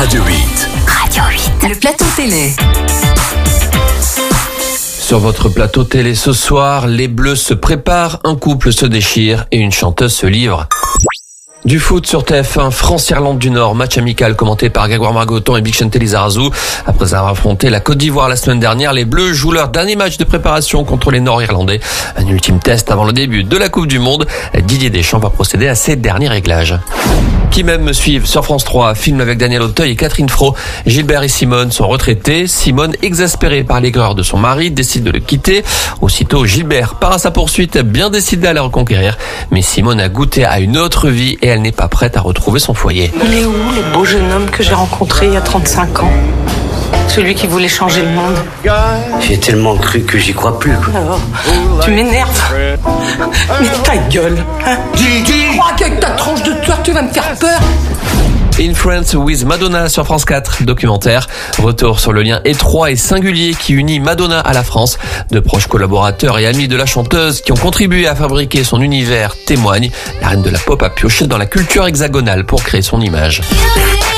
Radio 8. Radio 8. Le plateau télé. Sur votre plateau télé ce soir, les Bleus se préparent, un couple se déchire et une chanteuse se livre. Du foot sur TF1, France-Irlande du Nord, match amical commenté par Grégoire Margoton et Bixente Lizarazu. Après avoir affronté la Côte d'Ivoire la semaine dernière, les Bleus jouent leur dernier match de préparation contre les Nord-Irlandais. Un ultime test avant le début de la Coupe du Monde. Didier Deschamps va procéder à ses derniers réglages. Qui même me suivent sur France 3, film avec Daniel Auteuil et Catherine Fro. Gilbert et Simone sont retraités. Simone, exaspérée par l'aigreur de son mari, décide de le quitter. Aussitôt, Gilbert part à sa poursuite, bien décidé à la reconquérir. Mais Simone a goûté à une autre vie et elle n'est pas prête à retrouver son foyer. Il est où, le beau jeune homme que j'ai rencontré il y a 35 ans? Celui qui voulait changer le monde. J'ai tellement cru que j'y crois plus. Alors, tu m'énerves. Mais ta gueule, hein? Tu crois qu'avec ta tranche de tueur, tu vas me faire peur? In France with Madonna sur France 4, documentaire. Retour sur le lien étroit et singulier qui unit Madonna à la France. De proches collaborateurs et amis de la chanteuse qui ont contribué à fabriquer son univers témoignent. La reine de la pop a pioché dans la culture hexagonale pour créer son image.